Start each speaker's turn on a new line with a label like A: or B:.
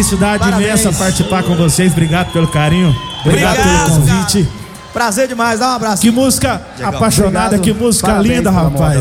A: felicidade imensa participar com vocês. Obrigado pelo carinho. Obrigado pelo convite.
B: Prazer demais, dá um abraço.
A: Que música apaixonada, que música linda, rapaz.